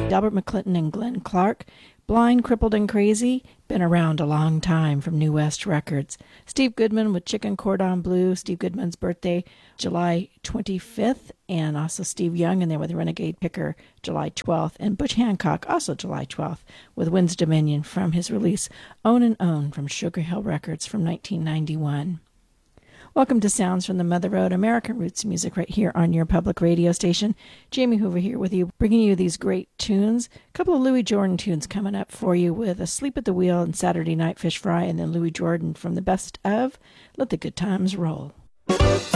Delbert McClinton and Glenn Clark. Blind, Crippled, and Crazy, been around a long time from New West Records. Steve Goodman with Chicken Cordon Bleu. Steve Goodman's birthday, July 25th. And also Steve Young in there with Renegade Picker, July 12th. And Butch Hancock, also July 12th, with Wind's Dominion from his release Own and Own from Sugar Hill Records from 1991. Welcome to Sounds from the Mother Road, American Roots Music, right here on your public radio station. Jamie Hoover here with you, bringing you these great tunes. A couple of Louis Jordan tunes coming up for you with Asleep at the Wheel and Saturday Night Fish Fry, and then Louis Jordan from the best of Let the Good Times Roll.